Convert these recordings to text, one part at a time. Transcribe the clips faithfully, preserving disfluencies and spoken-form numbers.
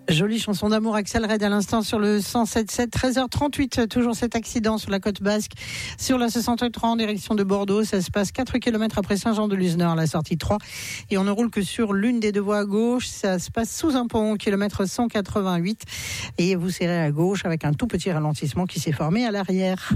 Jolie chanson d'amour, Axel Red à l'instant sur le cent sept sept, treize heures trente-huit. Toujours cet accident sur la côte basque, sur la soixante-trois en direction de Bordeaux. Ça se passe quatre kilomètres après Saint-Jean-de-Luzhneur à la sortie trois. Et on ne roule que sur l'une des deux voies à gauche. Ça se passe sous un pont, kilomètre cent quatre-vingt-huit. Et vous serrez à gauche avec un tout petit ralentissement qui s'est formé à l'arrière.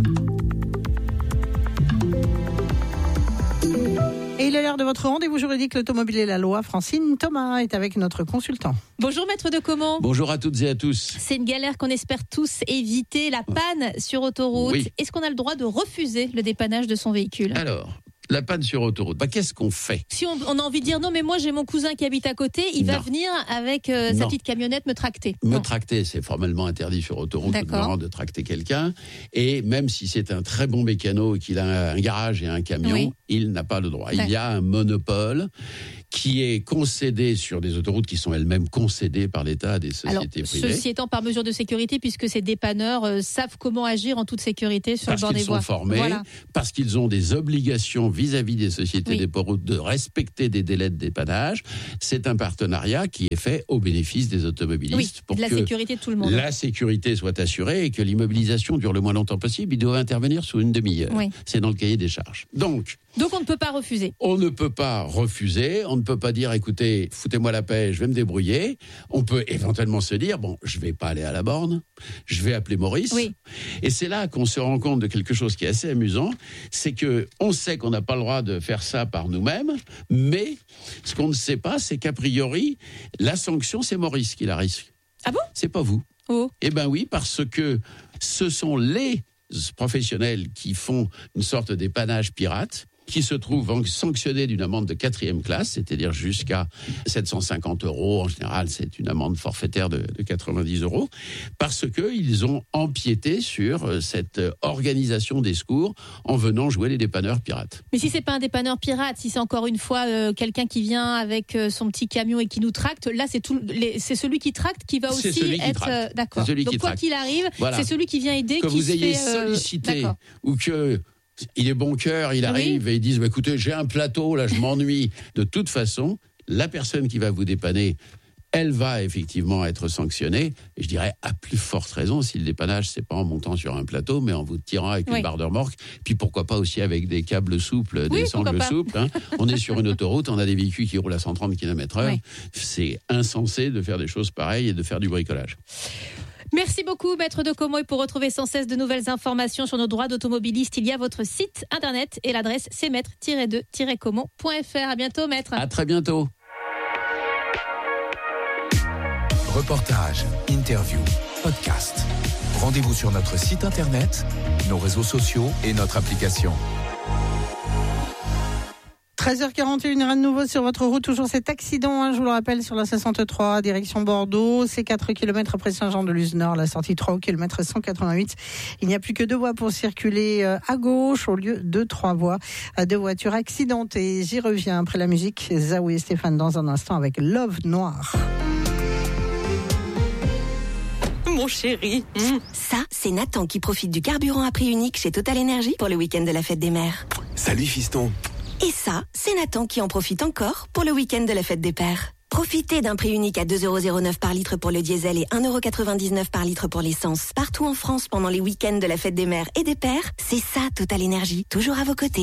Et il est l'heure de votre rendez-vous juridique, l'automobile et la loi. Francine Thomas est avec notre consultant. Bonjour maître de Comont. Bonjour à toutes et à tous. C'est une galère qu'on espère tous éviter, la panne sur autoroute. Oui. Est-ce qu'on a le droit de refuser le dépannage de son véhicule ? Alors, la panne sur autoroute, bah, qu'est-ce qu'on fait ? Si on, on a envie de dire non mais moi j'ai mon cousin qui habite à côté, il non. va venir avec euh, sa Non. petite camionnette me tracter. Me Non. tracter, c'est formellement interdit sur autoroute D'accord. de tracter quelqu'un. Et même si c'est un très bon mécano et qu'il a un garage et un camion, Oui. il n'a pas le droit. D'accord. Il y a un monopole qui est concédé sur des autoroutes qui sont elles-mêmes concédées par l'État à des Alors, sociétés privées. ceci étant par mesure de sécurité, puisque ces dépanneurs euh, savent comment agir en toute sécurité sur Parce le bord qu'ils des voies. sont formés, Voilà. parce qu'ils ont des obligations vis-à-vis des sociétés Oui. des autoroutes de respecter des délais de dépannage. C'est un partenariat qui est fait au bénéfice des automobilistes Oui, pour de la que sécurité de tout le monde. la sécurité soit assurée et que l'immobilisation dure le moins longtemps possible. Il doit intervenir sous une demi-heure. Oui. C'est dans le cahier des charges. Donc, Donc on ne peut pas refuser. on ne peut pas refuser, on ne peut pas dire, écoutez, foutez-moi la paix, je vais me débrouiller. On peut éventuellement se dire, bon, je vais pas aller à la borne, je vais appeler Maurice. Oui. Et c'est là qu'on se rend compte de quelque chose qui est assez amusant, c'est que on sait qu'on n'a pas le droit de faire ça par nous-mêmes, mais ce qu'on ne sait pas, c'est qu'a priori, la sanction, c'est Maurice qui la risque. Ah bon ? C'est pas vous. Oh. Eh ben oui, parce que ce sont les professionnels qui font une sorte dépannage pirate, qui se trouvent sanctionnés d'une amende de quatrième classe, c'est-à-dire jusqu'à sept cent cinquante euros. En général, c'est une amende forfaitaire de, de quatre-vingt-dix euros, parce qu'ils ont empiété sur cette organisation des secours en venant jouer les dépanneurs pirates. Mais si c'est pas un dépanneur pirate, si c'est encore une fois euh, quelqu'un qui vient avec euh, son petit camion et qui nous tracte, là c'est tout, les, c'est celui qui tracte qui va C'est aussi celui qui être tracte. euh, d'accord. C'est celui Donc qui quoi tracte. qu'il arrive, Voilà. c'est celui qui vient aider. Que qui vous se ayez fait, euh, sollicité d'accord. ou que il est bon cœur, il arrive Oui. et ils disent bah, écoutez, j'ai un plateau, là je m'ennuie. De toute façon, la personne qui va vous dépanner, elle va effectivement être sanctionnée. Et je dirais à plus forte raison si le dépannage c'est pas en montant sur un plateau, mais en vous tirant avec Oui. une barre de remorque. Puis pourquoi pas aussi avec des câbles souples, Oui, des sangles pourquoi pas. souples. Hein. On est sur une autoroute, on a des véhicules qui roulent à cent trente kilomètres heure. Oui. C'est insensé de faire des choses pareilles et de faire du bricolage. Merci beaucoup, maître de Comont. Et pour retrouver sans cesse de nouvelles informations sur nos droits d'automobiliste, il y a votre site internet et l'adresse c'est maître tiret deux tiret comont point f r. À bientôt, maître. À très bientôt. Reportages, interviews, podcasts. Rendez-vous sur notre site internet, nos réseaux sociaux et notre application. treize heures quarante et une, rien de nouveau sur votre route. Toujours cet accident, hein, je vous le rappelle, sur la soixante-trois, direction Bordeaux. C'est quatre kilomètres après Saint-Jean-de-Luzhneur, la sortie trois au kilomètre cent quatre-vingt-huit. Il n'y a plus que deux voies pour circuler euh, à gauche au lieu de trois voies. Euh, deux voitures accidentées. J'y reviens après la musique. Zaoui et Stéphane dans un instant avec Love Noir. Mon chéri. Mmh. Ça, c'est Nathan qui profite du carburant à prix unique chez Total Energy pour le week-end de la fête des mères. Salut fiston. Et ça, c'est Nathan qui en profite encore pour le week-end de la fête des pères. Profitez d'un prix unique à deux euros zéro neuf par litre pour le diesel et un euro quatre-vingt-dix-neuf par litre pour l'essence. Partout en France pendant les week-ends de la fête des mères et des pères, c'est ça Total Energy, toujours à vos côtés.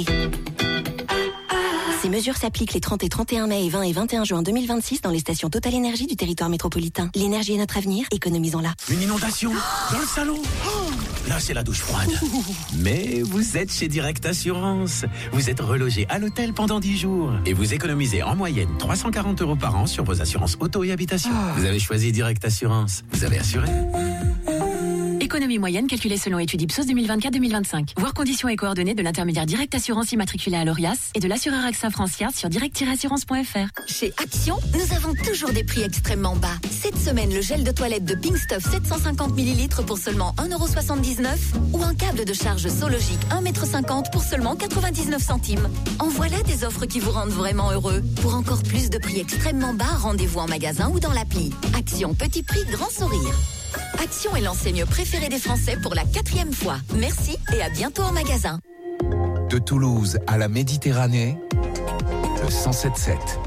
Ces mesures s'appliquent les trente et trente et un mai et vingt et vingt et un juin deux mille vingt-six dans les stations Total Energy du territoire métropolitain. L'énergie est notre avenir, économisons-la. Une inondation dans le salon. Oh, là, c'est la douche froide. Mais vous êtes chez Direct Assurance. Vous êtes relogé à l'hôtel pendant dix jours. Et vous économisez en moyenne trois cent quarante euros par an sur vos assurances auto et habitation. Vous avez choisi Direct Assurance. Vous avez assuré. Économie moyenne calculée selon étude Ipsos deux mille vingt-quatre deux mille vingt-cinq. Voir conditions et coordonnées de l'intermédiaire Direct Assurance immatriculé à l'Orias et de l'assureur AXA Francière sur direct tiret assurance point f r. Chez Action, nous avons toujours des prix extrêmement bas. Cette semaine, le gel de toilette de Pink Stuff sept cent cinquante millilitres pour seulement un euro soixante-dix-neuf ou un câble de charge Sologic un mètre cinquante pour seulement quatre-vingt-dix-neuf centimes. En voilà des offres qui vous rendent vraiment heureux. Pour encore plus de prix extrêmement bas, rendez-vous en magasin ou dans l'appli. Action, petit prix, grand sourire. Action est l'enseigne préférée des Français pour la quatrième fois. Merci et à bientôt en magasin. De Toulouse à la Méditerranée, le cent sept sept.